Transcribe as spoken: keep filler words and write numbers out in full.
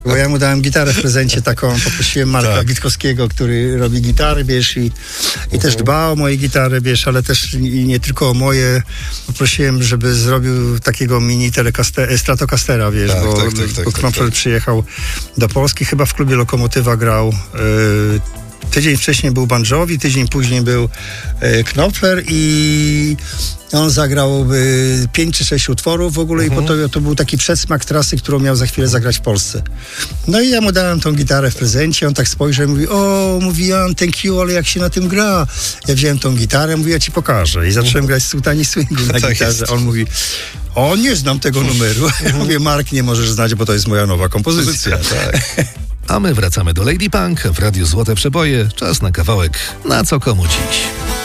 Bo ja mu dałem gitarę w prezencie taką, poprosiłem Marka Tak. Witkowskiego, który robi gitary, wiesz, i, i też dba o moje gitary, wiesz, ale też i nie tylko o moje. Poprosiłem, żeby zrobił takiego mini telekaste- Stratocastera, wiesz, Tak, bo, tak, tak, tak, bo tak, Knopfler tak. przyjechał do Polski, chyba w klubie Lokomotywa grał. Yy, tydzień wcześniej był Bon Jovi, tydzień później był yy, Knopfler i on zagrał y, pięć czy sześć utworów w ogóle Mhm. i po to, to był taki przedsmak trasy, którą miał za chwilę zagrać w Polsce. No i ja mu dałem tą gitarę w prezencie, on tak spojrzał i mówi, o, mówi Jan, thank you, ale jak się na tym gra? Ja wziąłem tą gitarę, mówi, ja ci pokażę. I zacząłem grać Sultani Swingu na Tak gitarze. jest. On mówi, o, nie znam tego numeru. Ja mówię, Mark, nie możesz znać, bo to jest moja nowa kompozycja. Tak. A my wracamy do Lady Punk w Radiu Złote Przeboje. Czas na kawałek Na co komu dziś.